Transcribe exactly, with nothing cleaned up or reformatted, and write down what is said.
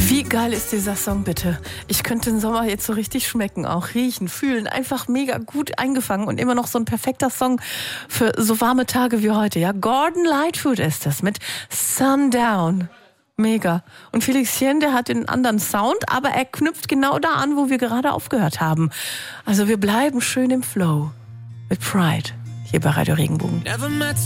Wie geil ist dieser Song bitte? Ich könnte den Sommer jetzt so richtig schmecken, auch riechen, fühlen, einfach mega gut eingefangen und immer noch so ein perfekter Song für so warme Tage wie heute. Ja, Gordon Lightfoot ist das mit Sundown. Mega. Und Felixchen, der hat den anderen Sound, aber er knüpft genau da an, wo wir gerade aufgehört haben. Also wir bleiben schön im Flow mit Pride hier bei Radio Regenbogen.